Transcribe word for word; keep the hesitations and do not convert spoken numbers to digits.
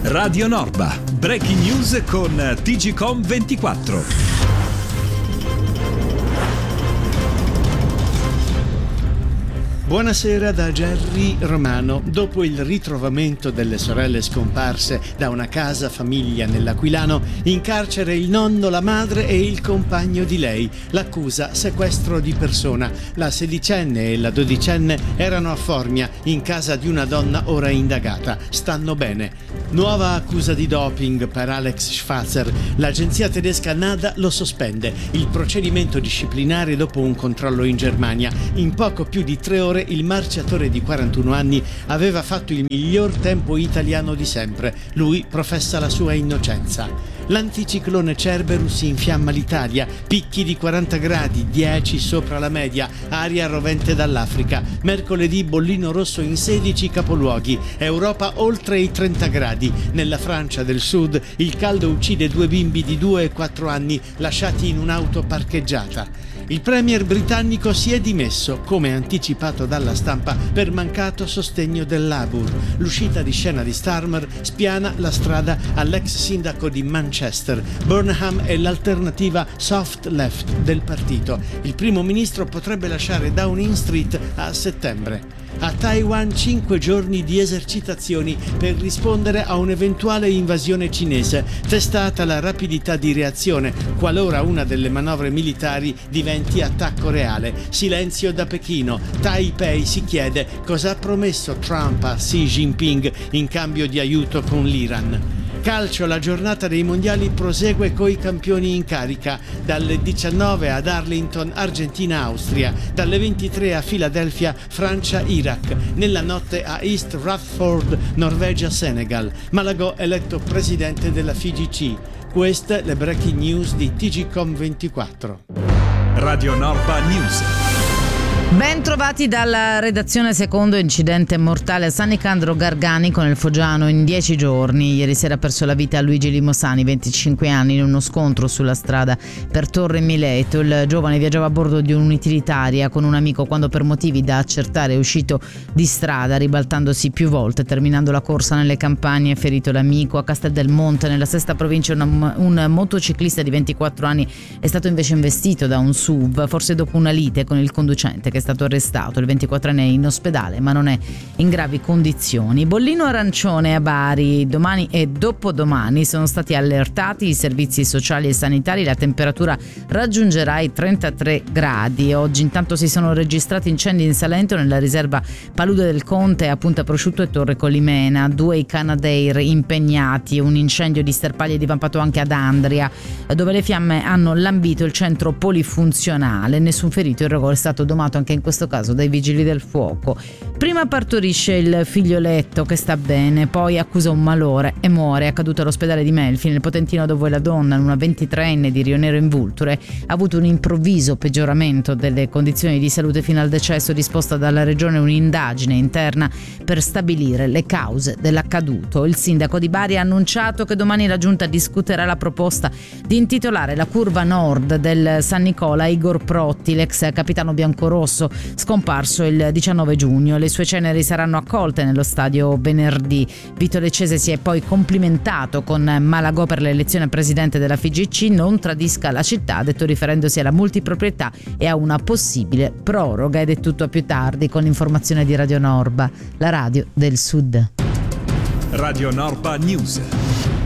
Radio Norba, breaking news con T G C O M ventiquattro. Buonasera da Gerry Romano. Dopo il ritrovamento delle sorelle scomparse da una casa famiglia nell'Aquilano, in carcere il nonno, la madre e il compagno di lei. L'accusa: sequestro di persona. La sedicenne e la dodicenne erano a Formia, in casa di una donna ora indagata. Stanno bene. Nuova accusa di doping per Alex Schwarzer. L'agenzia tedesca NADA lo sospende. Il procedimento disciplinare dopo un controllo in Germania. In poco più di tre ore il marciatore di quarantuno anni aveva fatto il miglior tempo italiano di sempre. Lui professa la sua innocenza. L'anticiclone Cerberus infiamma l'Italia, picchi di quaranta gradi, dieci sopra la media, aria rovente dall'Africa. Mercoledì bollino rosso in sedici capoluoghi, Europa oltre i trenta gradi. Nella Francia del Sud il caldo uccide due bimbi di due e quattro anni lasciati in un'auto parcheggiata. Il premier britannico si è dimesso, come anticipato dalla stampa, per mancato sostegno del Labour. L'uscita di scena di Starmer spiana la strada all'ex sindaco di Manchester. Burnham è l'alternativa soft left del partito. Il primo ministro potrebbe lasciare Downing Street a settembre. A Taiwan cinque giorni di esercitazioni per rispondere a un'eventuale invasione cinese. Testata la rapidità di reazione qualora una delle manovre militari diventi attacco reale. Silenzio da Pechino. Taipei si chiede cosa ha promesso Trump a Xi Jinping in cambio di aiuto con l'Iran. Calcio, la giornata dei mondiali prosegue coi campioni in carica. Dalle diciannove ad Arlington, Argentina-Austria. Dalle ventitré a Philadelphia, Francia-Iraq. Nella notte a East Rutherford, Norvegia-Senegal. Malagò eletto presidente della F I G C. Queste le breaking news di T G C O M ventiquattro. Radio Norba News. Ben trovati dalla redazione. Secondo incidente mortale a San Nicandro Garganico nel Foggiano in dieci giorni. Ieri sera ha perso la vita Luigi Limosani, venticinque anni, in uno scontro sulla strada per Torre Mileto. Il giovane viaggiava a bordo di un'utilitaria con un amico quando, per motivi da accertare, è uscito di strada ribaltandosi più volte, terminando la corsa nelle campagne. Ferito l'amico. A Castel del Monte, nella sesta provincia, una, un motociclista di ventiquattro anni è stato invece investito da un S U V, forse dopo una lite con il conducente, che è stato arrestato. Il ventiquattrenne è in ospedale ma non è in gravi condizioni. Bollino arancione a Bari. Domani e dopodomani sono stati allertati i servizi sociali e sanitari. La temperatura raggiungerà i trentatré gradi. Oggi intanto si sono registrati incendi in Salento, nella riserva Palude del Conte, a Punta Prosciutto e Torre Colimena. Due i Canadair impegnati. Un incendio di sterpaglie divampato anche ad Andria, dove le fiamme hanno lambito il centro polifunzionale. Nessun ferito. Il rogo è stato domato anche in questo caso dai vigili del fuoco. Prima partorisce il figlioletto, che sta bene, poi accusa un malore e muore. È accaduto all'ospedale di Melfi, nel Potentino, dove la donna, una ventitreenne di Rio Nero in Vulture, ha avuto un improvviso peggioramento delle condizioni di salute fino al decesso. Disposta dalla regione un'indagine interna per stabilire le cause dell'accaduto. Il sindaco di Bari ha annunciato che domani la giunta discuterà la proposta di intitolare la curva nord del San Nicola a Igor Protti, l'ex capitano biancorosso scomparso il diciannove giugno. Le sue ceneri saranno accolte nello stadio venerdì. Vito Leccese si è poi complimentato con Malagò per l'elezione a presidente della F I G C. Non tradisca la città, ha detto, riferendosi alla multiproprietà e a una possibile proroga. Ed è tutto a più tardi con l'informazione di Radio Norba, la radio del Sud. Radio Norba News.